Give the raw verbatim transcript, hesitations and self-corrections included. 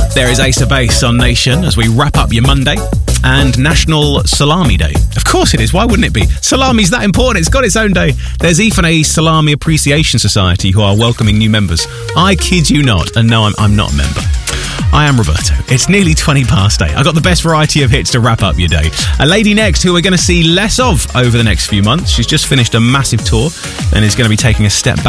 There is Ace of Base on Nation as we wrap up your Monday. And National Salami Day. Of course it is. Why wouldn't it be? Salami's that important. It's got its own day. There's even a Salami Appreciation Society who are welcoming new members. I kid you not. And no, I'm, I'm not a member. I am Roberto. It's nearly twenty past eight. I got the best variety of hits to wrap up your day. A lady next who we're going to see less of over the next few months. She's just finished a massive tour and is going to be taking a step back.